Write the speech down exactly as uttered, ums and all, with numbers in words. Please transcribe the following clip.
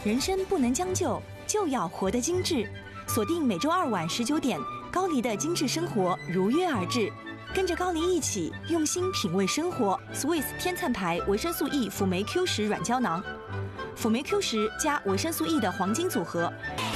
人生不能将就，就要活得精致。锁定每周二晚十九点，高黎的精致生活如约而至。跟着高黎一起用心品味生活。Swiss 天粲牌维生素 E 辅酶 Q 十软胶囊，辅酶 Q 十加维生素 E 的黄金组合，